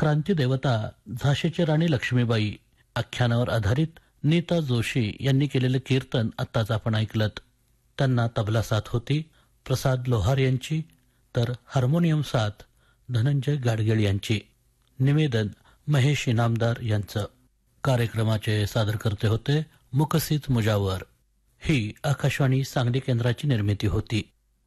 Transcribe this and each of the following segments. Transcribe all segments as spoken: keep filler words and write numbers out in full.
क्रांतिदेवता झाशीची राणी लक्ष्मीबाई आख्यानावर आधारित नीता जोशी यांनी केलेलं कीर्तन आत्ताच आपण ऐकलत. त्यांना तबला साथ होती प्रसाद लोहार यांची, तर हार्मोनियम साथ धनंजय गाडगीळ यांची. निवेदन महेश इनामदार यांचं. कार्यक्रमाचे सादरकर्ते होते मुकसित मुजावर. ही आकाशवाणी सांगली केंद्राची निर्मिती होती.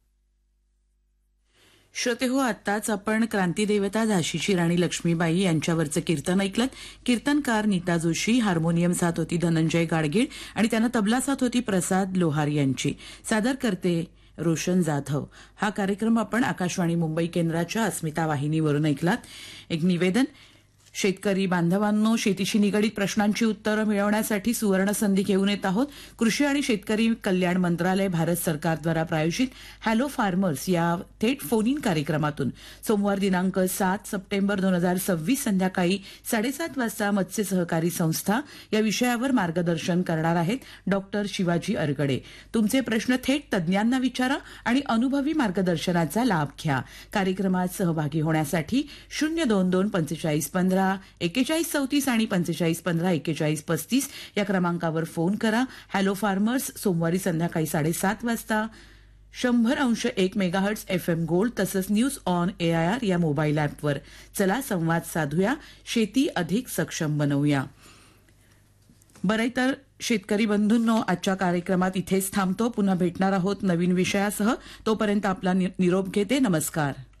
श्रोते हो, आत्ताच आपण क्रांतिदेवता झाशीची राणी लक्ष्मीबाई यांच्यावरचं कीर्तन ऐकलं. कीर्तनकार नीता जोशी, हार्मोनियम साथ होती धनंजय गाडगीळ आणि त्यांना तबला साथ होती प्रसाद लोहार यांची. सादर करते रोशन जाधव. हा कार्यक्रम आपण आकाशवाणी मुंबई केंद्राच्या अस्मिता वाहिनीवरून ऐकलात. एक निवेदन. शेतकरी बांधवांनो, शेतीशी निगडीत प्रश्नांची उत्तरं मिळवण्यासाठी सुवर्ण संधी घेऊन येत आहोत. कृषी आणि शेतकरी कल्याण मंत्रालय भारत सरकारद्वारा प्रायोजित हॅलो फार्मर्स या थेट फोन इन कार्यक्रमातून सोमवार दिनांक सात सप्टेंबर दोन हजार सव्वीस संध्याकाळी साडेसात वाजता मत्स्य सहकारी संस्था या विषयावर मार्गदर्शन करणार आहेत डॉक्टर शिवाजी अरगडे. तुमचे प्रश्न थेट तज्ज्ञांना विचारा आणि अनुभवी मार्गदर्शनाचा लाभ घ्या. कार्यक्रमात सहभागी होण्यासाठी शून्य दोन दोन पंचेचाळीस पंधरा एकेचाळीस चौतीस आणि पंचेचाळीस पंधरा एकेचाळीस पस्तीस या क्रमांकावर फोन करा. हॅलो फार्मर्स सोमवारी संध्याकाळी साडेसात वाजता शंभर अंश एक मेगाहर्ट्स एफ एम गोल्ड तसंच news on A I R या मोबाईल ॲपवर. चला संवाद साधूया, शेती अधिक सक्षम बनवूया. बरं, तर शेतकरी बंधूंनो, आजच्या कार्यक्रमात इथेच थांबतो. पुन्हा भेटणार आहोत नवीन विषयासह. तोपर्यंत आपला निरोप घेते. नमस्कार.